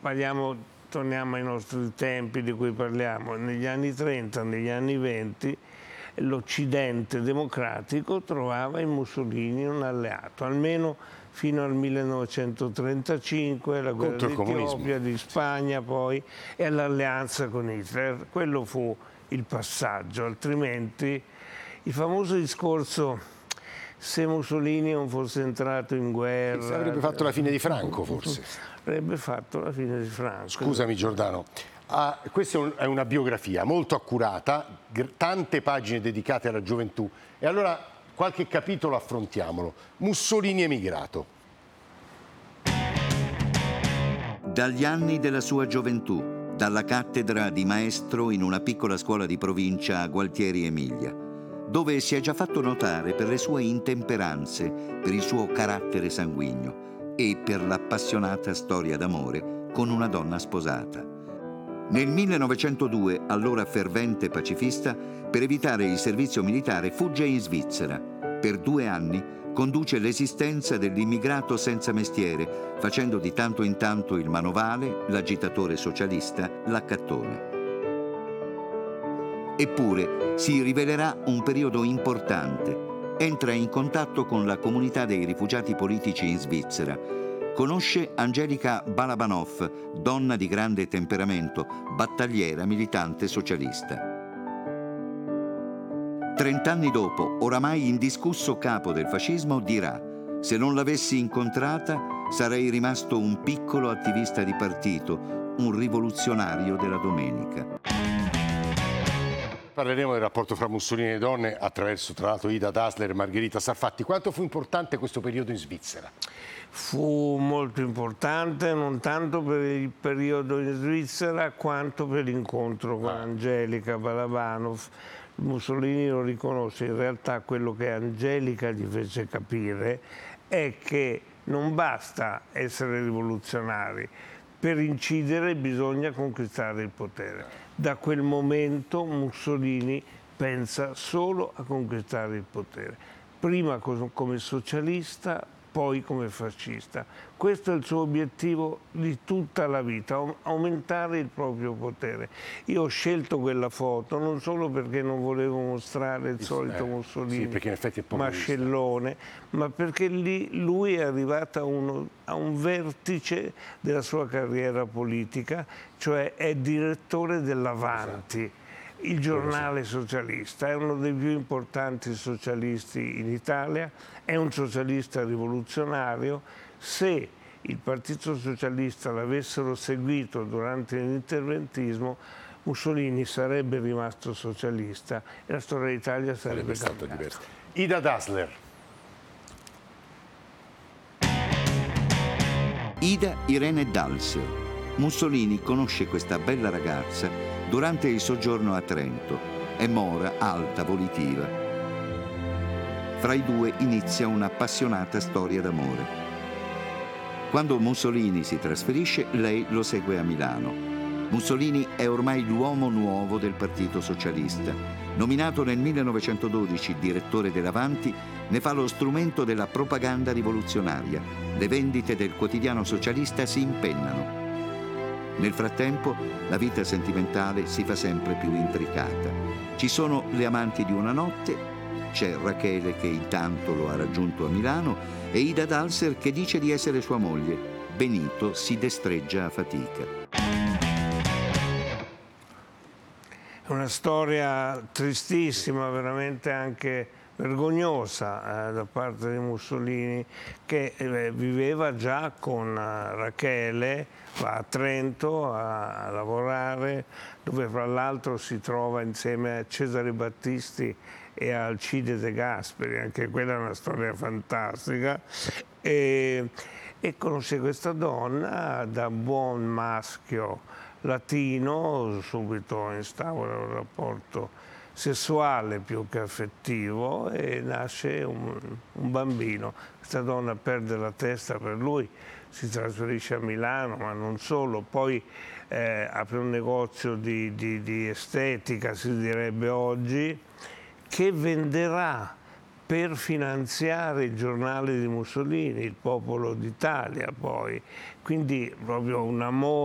torniamo ai nostri tempi di cui parliamo, negli anni 30, negli anni 20, l'Occidente democratico trovava in Mussolini un alleato, almeno fino al 1935, la guerra d'Etiopia, di Spagna poi, e all'alleanza con Hitler. Quello fu il passaggio, altrimenti il famoso discorso: se Mussolini non fosse entrato in guerra... avrebbe fatto la fine di Franco, forse. Avrebbe fatto la fine di Franco. Scusami Giordano, questa è una biografia molto accurata, tante pagine dedicate alla gioventù, e allora qualche capitolo affrontiamolo. Mussolini emigrato. Dagli anni della sua gioventù, dalla cattedra di maestro in una piccola scuola di provincia a Gualtieri Emilia, dove si è già fatto notare per le sue intemperanze, per il suo carattere sanguigno e per l'appassionata storia d'amore con una donna sposata. Nel 1902, allora fervente pacifista, per evitare il servizio militare fugge in Svizzera. Per 2 anni conduce l'esistenza dell'immigrato senza mestiere, facendo di tanto in tanto il manovale, l'agitatore socialista, l'accattone. Eppure si rivelerà un periodo importante. Entra in contatto con la comunità dei rifugiati politici in Svizzera. Conosce Angelica Balabanov, donna di grande temperamento, battagliera militante socialista. 30 anni dopo, oramai indiscusso capo del fascismo, dirà: se non l'avessi incontrata sarei rimasto un piccolo attivista di partito, un rivoluzionario della domenica. Parleremo del rapporto fra Mussolini e donne attraverso, tra l'altro, Ida Dassler e Margherita Sarfatti. Quanto fu importante questo periodo in Svizzera? Fu molto importante, non tanto per il periodo in Svizzera quanto per l'incontro con Angelica Balabanov. Mussolini lo riconosce, in realtà quello che Angelica gli fece capire è che non basta essere rivoluzionari, per incidere bisogna conquistare il potere. Da quel momento Mussolini pensa solo a conquistare il potere, prima come socialista, poi come fascista. Questo è il suo obiettivo di tutta la vita, aumentare il proprio potere. Io ho scelto quella foto non solo perché non volevo mostrare il solito Mussolini, sì, perché in effetti è poco mascellone, ma perché lì lui è arrivato a un vertice della sua carriera politica, cioè è direttore dell'Avanti. Esatto. Il giornale socialista, è uno dei più importanti socialisti in Italia, è un socialista rivoluzionario. Se il Partito Socialista l'avessero seguito durante l'interventismo, Mussolini sarebbe rimasto socialista e la storia d'Italia sarebbe stata diversa. Ida Dassler. Ida Irene Dalser. Mussolini conosce questa bella ragazza durante il soggiorno a Trento. È mora, alta, volitiva. Fra i due inizia un'appassionata storia d'amore. Quando Mussolini si trasferisce, lei lo segue a Milano. Mussolini è ormai l'uomo nuovo del Partito Socialista. Nominato nel 1912 direttore dell'Avanti, ne fa lo strumento della propaganda rivoluzionaria. Le vendite del quotidiano socialista si impennano. Nel frattempo, la vita sentimentale si fa sempre più intricata. Ci sono le amanti di una notte, c'è Rachele che intanto lo ha raggiunto a Milano e Ida Dalser che dice di essere sua moglie. Benito si destreggia a fatica. È una storia tristissima, veramente anche vergognosa da parte di Mussolini, che viveva già con Rachele, va a Trento a lavorare, dove fra l'altro si trova insieme a Cesare Battisti e a Alcide De Gasperi, anche quella è una storia fantastica, e conosce questa donna da buon maschio latino, subito instaura un rapporto sessuale più che affettivo e nasce un bambino. Questa donna perde la testa per lui, si trasferisce a Milano, ma non solo, poi apre un negozio di estetica, si direbbe oggi, che venderà per finanziare il giornale di Mussolini, Il Popolo d'Italia poi. Quindi proprio un amore